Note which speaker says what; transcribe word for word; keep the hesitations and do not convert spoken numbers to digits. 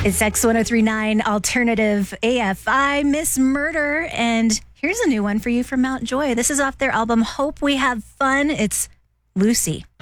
Speaker 1: It's X one oh three point nine Alternative A F I, Miss Murder. And here's a new one for you from Mount Joy. This is off their album Hope We Have Fun. It's Lucy.